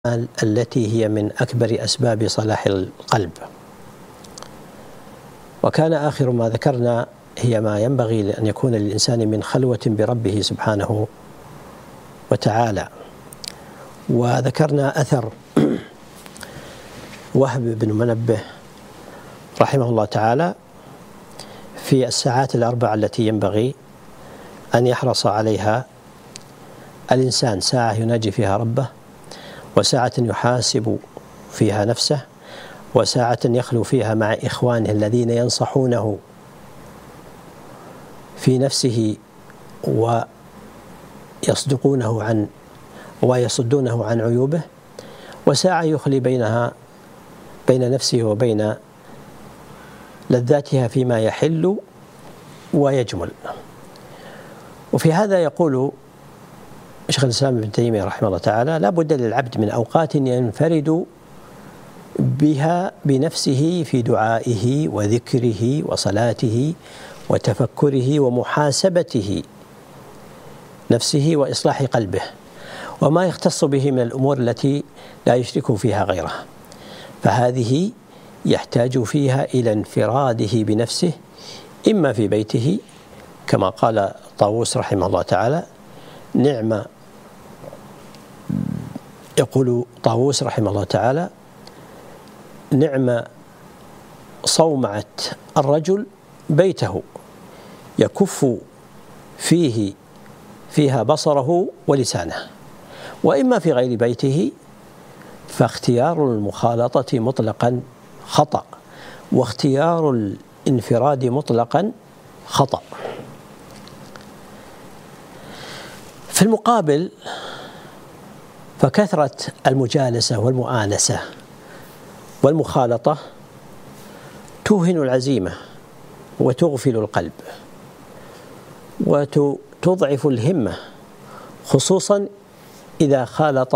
التي هي من أكبر أسباب صلاح القلب. وكان آخر ما ذكرنا هي ما ينبغي أن يكون للإنسان من خلوة بربه سبحانه وتعالى. وذكرنا أثر وهب بن منبه رحمه الله تعالى في الساعات الأربع التي ينبغي أن يحرص عليها الإنسان: ساعة يناجي فيها ربه، وساعة يحاسب فيها نفسه، وساعة يخلو فيها مع إخوانه الذين ينصحونه في نفسه ويصدونه عن عيوبه، وساعة يخلي بين نفسه وبين لذاتها فيما يحل ويجمل. وفي هذا يقول شيخ الإسلام ابن تيمية رحمه الله تعالى: لا بد للعبد من أوقات ينفرد بها بنفسه في دعائه وذكره وصلاته وتفكره ومحاسبته نفسه وإصلاح قلبه، وما يختص به من الأمور التي لا يشرك فيها غيره. فهذه يحتاج فيها إلى انفراده بنفسه، إما في بيته كما قال طاووس رحمه الله تعالى: يقول طاووس رحمه الله تعالى: نعم صومعة الرجل بيته يكف فيها بصره ولسانه. وإما في غير بيته فاختيار المخالطة مطلقا خطأ، واختيار الانفراد مطلقا خطأ. في المقابل فكثرة المجالسة والمؤانسة والمخالطة توهن العزيمة وتغفل القلب وتضعف الهمة، خصوصا إذا خالط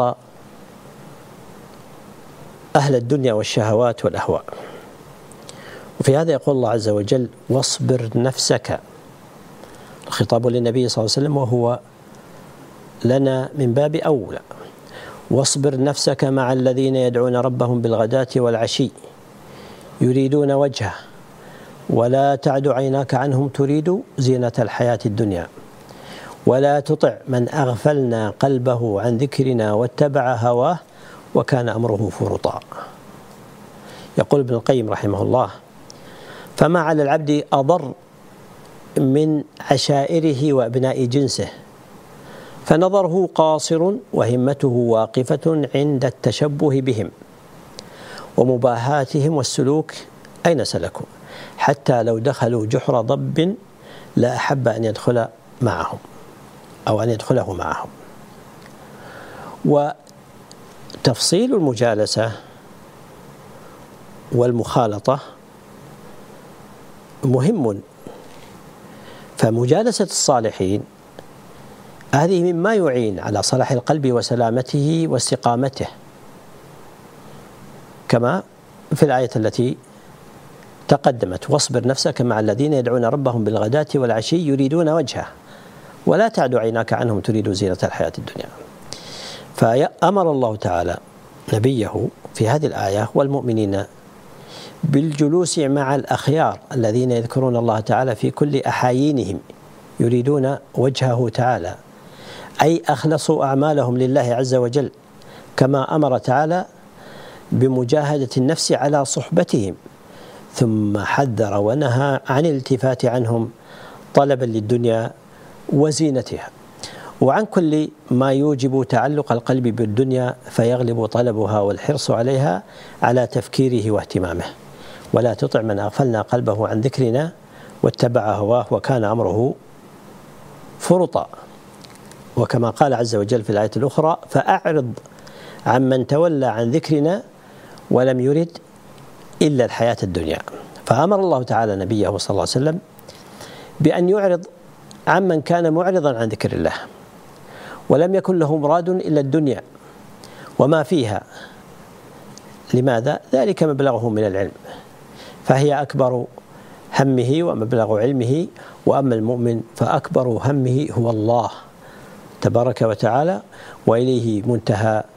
أهل الدنيا والشهوات والأهواء. وفي هذا يقول الله عز وجل: واصبر نفسك. الخطاب للنبي صلى الله عليه وسلم وهو لنا من باب أولى: واصبر نفسك مع الذين يدعون ربهم بالغداة والعشي يريدون وجهه ولا تعد عيناك عنهم تريد زينة الحياة الدنيا ولا تطع من أغفلنا قلبه عن ذكرنا واتبع هواه وكان أمره فرطا. يقول ابن القيم رحمه الله: فما على العبد أضر من عشائره وأبناء جنسه، فنظره قاصر وهمته واقفة عند التشبه بهم ومباهاتهم والسلوك أين سلكوا، حتى لو دخلوا جحر ضب لا أحب أن يدخل معهم أو أن يدخله معهم. وتفصيل المجالسة والمخالطة مهم، فمجالسة الصالحين هذه مما يعين على صلاح القلب وسلامته واستقامته، كما في الآية التي تقدمت: واصبر نفسك مع الذين يدعون ربهم بالغداة والعشي يريدون وجهه ولا تعد عيناك عنهم تريد زينة الحياة الدنيا. فأمر الله تعالى نبيه في هذه الآية والمؤمنين بالجلوس مع الأخيار الذين يذكرون الله تعالى في كل أحايينهم يريدون وجهه تعالى، أي أخلصوا أعمالهم لله عز وجل، كما أمر تعالى بمجاهدة النفس على صحبتهم، ثم حذر ونهى عن الالتفات عنهم طلبا للدنيا وزينتها وعن كل ما يوجب تعلق القلب بالدنيا فيغلب طلبها والحرص عليها على تفكيره واهتمامه. ولا تطع من أغفلنا قلبه عن ذكرنا واتبع هواه وكان أمره فرطا. وكما قال عز وجل في الآية الأخرى: فأعرض عمن تولى عن ذكرنا ولم يرد إلا الحياة الدنيا. فأمر الله تعالى نبيه صلى الله عليه وسلم بأن يعرض عمن كان معرضا عن ذكر الله ولم يكن له مراد إلا الدنيا وما فيها. لماذا؟ ذلك مبلغه من العلم، فهي أكبر همه ومبلغ علمه. وأما المؤمن فأكبر همه هو الله تبارك وتعالى، وإليه منتهى